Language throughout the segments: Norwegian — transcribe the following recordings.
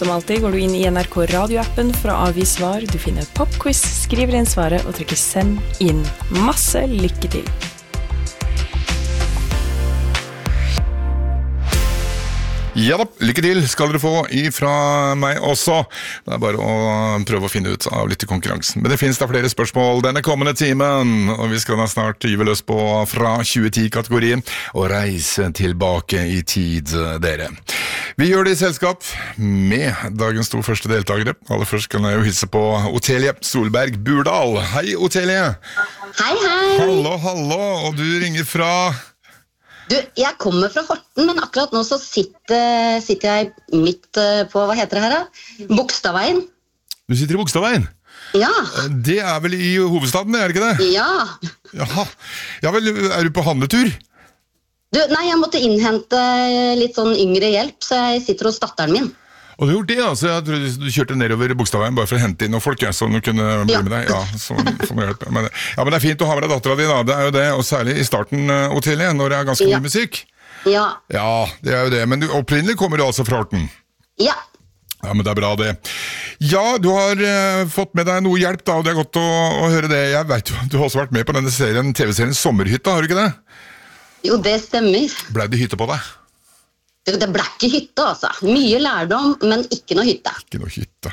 Som alltid går du inn i NRK radioappen for å avgi svar. Du finner popquiz, skriver inn svaret og trykker send inn. Masse lykke til! Ja da, lykke til skal dere få ifra meg også. Det bare å prøve å finne ut av litt i konkurransen. Men det finnes da flere spørsmål denne kommende timen, og vi skal da snart gyve løs på fra 2010-kategorien og reise tilbake i tid, dere. Vi gjør det i selskap med dagens to første deltakere. Aller først kan jeg jo hilse på Otelie Solberg Burdal. Hei, Otelie! Hei, hei! Hallo, hallo, og du ringer fra... Du, jeg kommer fra Horten, men akkurat nå så sitter jeg midt på, hva heter det her da? Bogstadveien. Du sitter i Bogstadveien? Ja. Det vel i hovedstaden, er det ikke det? Ja. Jaha. Ja vel, du på handletur? Du, nei, jeg måtte innhente litt sånn yngre hjelp, så jeg sitter hos datteren min. Og du gjorde det, altså? Jeg trodde du kjørte nedover Bogstadveien bare for å hente inn noen folk, så du kunne bli med deg. Ja, så får du hjelpe. Men det er fint å ha med deg datteren din, da. Det er jo det, og særlig i starten, Otelie, når det er ganske mye musikk. Ja. Ja, det er jo det. Men opprinnelig kommer du altså fra Horten? Ja. Ja, men det er bra det. Ja, du har fått med deg noe hjelp da, og det er godt å høre det. Jeg vet jo, du har også vært med på denne TV-serien Sommerhytta, har du ikke det? Jo, det stemmer. Ble det hytte på deg? Det ble ikke hytte, altså. Mye lærdom, men ikke noe hytte. Ikke noe hytte.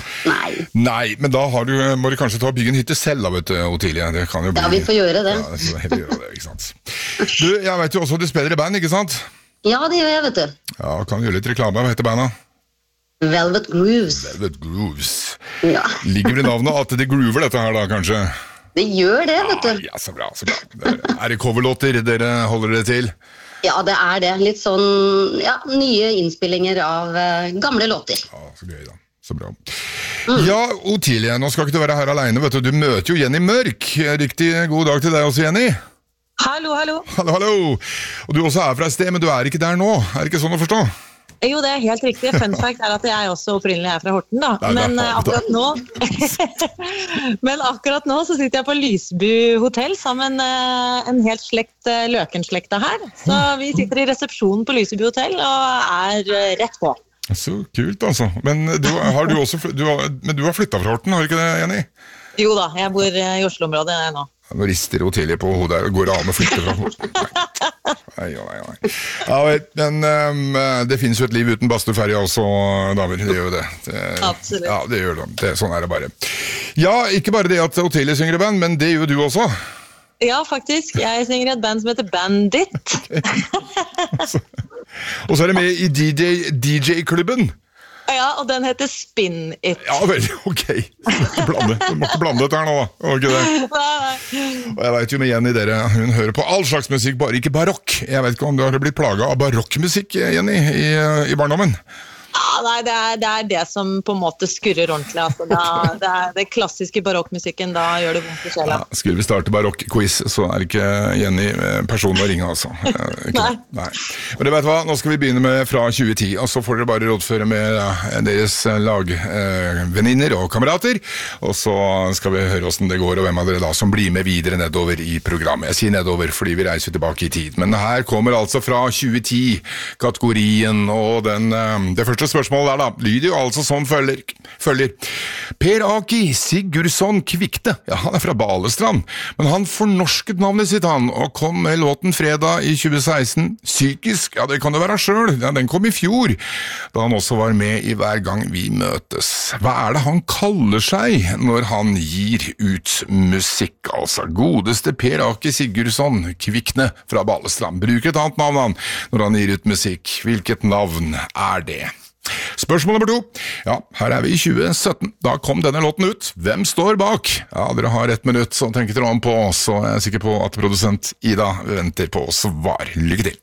Nei, men da må du kanskje ta og bygge en hytte selv da, vet du, Otelie. Det kan jo bli... Ja, vi får gjøre det. Ja, vi får gjøre det, ikke sant. Du, jeg vet jo også at du spiller i band, ikke sant? Ja, det gjør jeg, vet du. Ja, kan du gjøre litt reklame? Hva heter bandet? Velvet Grooves. Velvet Grooves. Ja. Ligger det i navnet at det groover dette her da, kanskje? Det gjør det, vet du. Ja, så bra, så bra. Er det coverlåter dere holder det til? Ja, det er det. Litt sånn, ja, nye innspillinger av gamle låter. Ja, så gøy da. Så bra. Ja, Otelie, nå skal ikke du være her alene, vet du. Du møter jo Jenny Mørk. Riktig god dag til deg også, Jenny. Hallo, hallo. Hallo, hallo. Og du også er fra et sted, men du er ikke der nå. Er det ikke sånn å forstå? Jo, det er helt riktig. Fun fact er at jeg også opprinnelig er fra Horten, da. Men akkurat nå så sitter jeg på Lysbu hotell sammen med en helt slekt Løkenslekta her. Så vi sitter i resepsjonen på Lysbu hotell og er rett på. Så kult, altså. Men du har flyttet fra Horten, har du ikke det, Jenny? Jo da, jeg bor i Oslo-området nå. Nå rister Otelie på hodet. Går det an å flytte fra Horten? Nei. Ja, men det finnes jo et liv uten Bastøferja også, damer. Det gjør jo det. Absolutt. Ja, det gjør det. Sånn er det bare. Ja, ikke bare det at Otelie synger i band, men det gjør du også. Ja, faktisk. Jeg synger i et band som heter Bandit. Og så er det med i DJ-klubben. Ja, og den heter Spin It. Ja, vel, ok. Du må ikke blande dette her nå, da. Ikke det? Og jeg vet jo med Jenny, hun hører på all slags musikk, bare ikke barokk. Jeg vet ikke om du har blitt plaget av barokkmusikk, Jenny, i barndommen. Ja, nei, det er det som på en måte skurrer ordentlig. Altså. Det er det klassiske barokkmusikken, da gjør det vondt i sjela. Ja, skulle vi starte barokk-quiz, så er ikke Jenny personen å ringe, altså. Nei. Men du vet hva, nå skal vi begynne med fra 2010, og så får dere bare rådføre med deres lagvenninner og kamerater, og så skal vi høre hvordan det går, og hvem av dere da som blir med videre nedover i programmet. Jeg sier nedover, fordi vi reiser tilbake i tid. Men her kommer altså fra 2010-kategorien, og det første spørsmålet der da, lyder jo altså som følger. Per Aki Sigurdsson Kvikte, ja, han er fra Balestrand, men han fornorsket navnet sitt og kom med låten Fredag i 2016. Psykisk, ja, det kan det være selv, ja, den kom i fjor, da han også var med i Hver gang vi møtes. Hva er det han kaller seg når han gir ut musikk, altså? Godeste Per Aki Sigurdsson Kvikne fra Balestrand. Bruker et annet navn han når han gir ut musikk. Hvilket navn er det? Spørsmål nummer 2. Ja, her er vi i 2017. Da kom denne låten ut. Hvem står bak? Ja, dere har 1 minutt, så tenker dere om på, så jeg er sikker på at produsent Ida venter på svar. Lykke til!